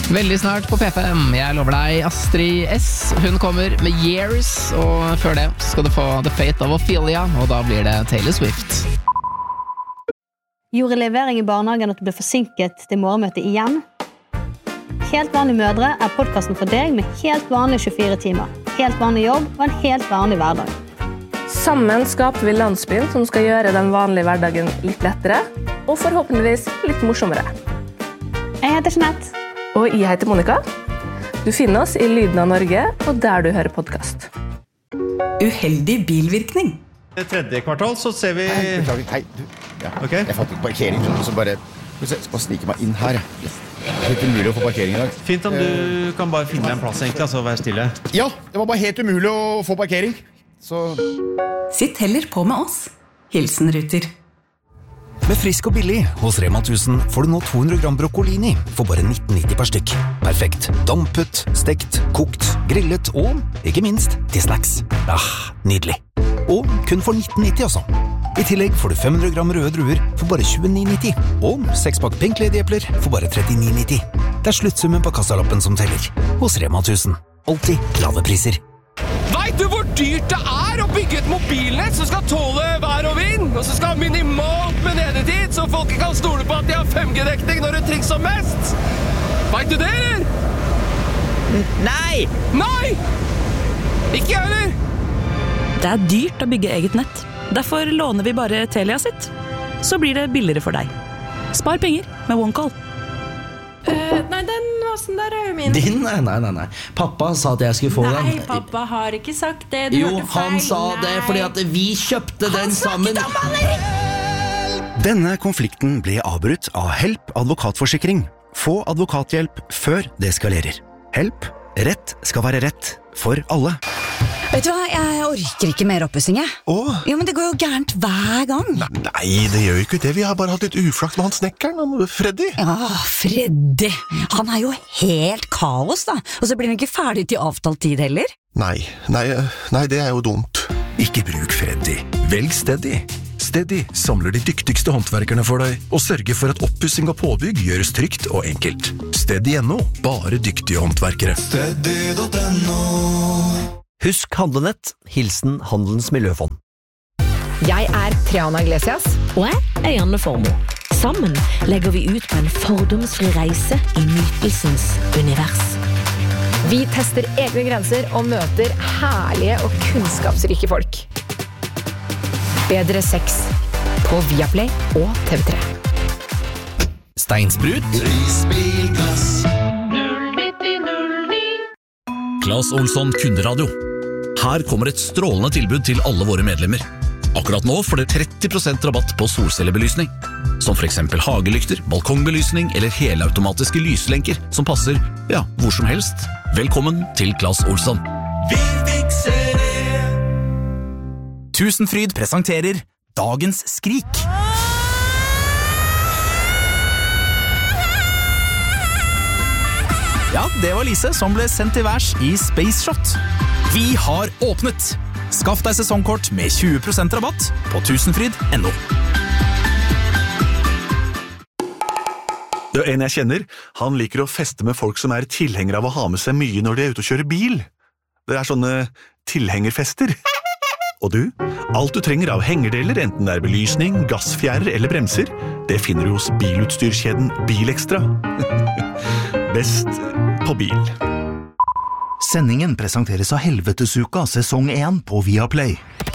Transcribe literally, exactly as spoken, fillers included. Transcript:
Veldig snart på P fem. Jeg lover deg Astrid S. Hun kommer med Years, og før det skal du få The Fate of Ophelia, og da blir det Taylor Swift. Gjorde levering i barnehagen at du ble forsinket til morgenmøtet igjen? Helt vanlige mødre er podcasten for deg med helt vanlige tjuefire timer, helt vanlig jobb og en helt vanlig hverdag. Sammen skaper vi landsbyen som skal gjøre den vanlige hverdagen litt lettere, og forhåpentligvis litt morsommere. Jeg heter Jeanette. Og jeg heter Monica. Du finner oss i Lyden av Norge, og der du hører podcast. Uheldig bilvirkning. I tredje kvartal så ser vi... Nei, beklager, hei, du. Ja, okay. Jeg fant ikke parkering, så bare... Jeg skal bare snike meg inn her. Det er ikke mulig å få parkering i dag. Fint om du kan bare finne en plass egentlig, altså være stille. Ja, det var bare helt umulig å få parkering. Så... Sitt heller på med oss. Hilsen Ruter. Med Frisk og billig hos Rema tusen får du nå to hundre gram broccolini for bare nitten nitti per stykk. Perfekt. Dampet, stekt, kokt, grillet og, ikke minst, til snacks. Ah, nydelig. Og kun for nitten nitti også. I tillegg får du fem hundre gram røde druer for bare tjueni nitti. Og seks pakk Pink Lady-epler for bare trettini nitti. Det er sluttsummen på kassalappen som teller. Hos Rema tusen. Alltid lave priser. Vet du hvor dyrt det er å bygge et mobilnett som skal tåle vær og vind, og som skal ha minimalt med nedetid, så folk kan stole på at de har fem G-dekning når det trengs som mest? Vet du det, eller? Nei! Nei! Ikke jeg, eller? Det er dyrt å bygge eget nett. Derfor låner vi bare Telia sitt. Så blir det billigere for deg. Spar penger med OneCall. Uh, nei, den vasen der er jo min. Din? Nei, nei, nei, nei. Pappa sa at jeg skulle få nei, den. Nei, pappa har ikke sagt det. Du jo, hørte feil. han sa nei. Det fordi at vi kjøpte han den sammen. Han snakket om Denne konflikten ble avbrutt av Help advokatforsikring. Få advokathjelp før det eskalerer. Help. Rett skal være rett for alle. Vet du hva, jeg orker ikke mer oppussing, jeg. Åh? Jo, men det går jo gærent hver gang. Nei, det gjør jo ikke det. Vi har bare hatt litt uflaks med han snekkeren, han Freddy. Ja, Freddy. Han er jo helt kaos, da. Og så blir han ikke ferdig til avtalt tid heller. Nei, nei, nei, det er jo dumt. Ikke bruk Freddy. Velg Steady. Steady samler de dyktigste håndverkerne for deg, og sørger for at oppussing og påbygg gjøres trygt og enkelt. Steady punktum no. Bare dyktige håndverkere. Steady punktum no. Husk handlenett, hilsen Handelens Miljøfond. Jeg er Triana Iglesias. Og jeg er Janne Formoe. Sammen legger vi ut på en fordomsfri reise i nytelsens univers. Vi tester egne grenser og møter herlige og kunnskapsrike folk. Bedre sex på Viaplay og T V tre. Steinsprut. Prisbilgass. Claes Olsson Kunderadio. Her kommer et strålende tilbud til alle våre medlemmer. Akkurat nå får dere tretti prosent rabatt på solcellebelysning, som for eksempel hagelykter, balkongbelysning eller helautomatiske lyslenker som passer, ja, hvor som helst. Velkommen til Claes Olsson. Vi fikser det! Tusenfryd presenterer Dagens Skrik. Ja, det var Lise som ble sendt til værs i Space Shot. Vi har åpnet! Skaff deg sesongkort med tjue prosent rabatt på tusenfryd punktum no. Det er en jeg kjenner. Han liker å feste med folk som er tilhengere av å ha med seg mye når de er ute og kjører bil. Det er sånne tilhengerfester. Og du? Alt du trenger av hengerdeler, enten det er belysning, gassfjærer eller bremser, det finner du hos bilutstyrskjeden Bilekstra. Best på bil. Sendingen presenteres av Helvetesuka sesong én på Viaplay.